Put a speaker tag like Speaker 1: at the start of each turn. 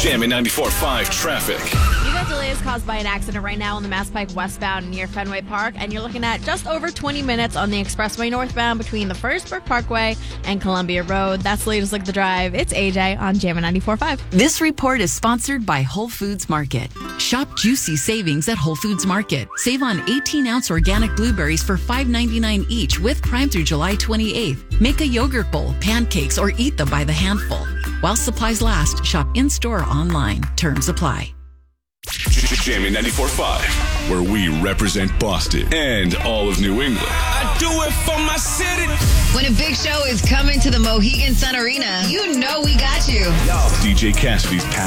Speaker 1: Jammin' 94.5 traffic.
Speaker 2: You got delays caused by an accident right now on the Mass Pike westbound near Fenway Park, and you're looking at just over 20 minutes on the expressway northbound between the Furstburg Parkway and Columbia Road. That's the latest look at the drive. It's AJ on Jammin' 94.5.
Speaker 3: This report is sponsored by Whole Foods Market. Shop juicy savings at Whole Foods Market. Save on 18-ounce organic blueberries for $5.99 each with Prime through July 28th. Make a yogurt bowl, pancakes, or eat them by the handful. While supplies last, shop in-store or online. Terms apply.
Speaker 1: Jammin' 94.5, where we represent Boston and all of New England.
Speaker 4: I do it for my city.
Speaker 5: When a big show is coming to the Mohegan Sun Arena, you know we got you.
Speaker 1: DJ Cassidy's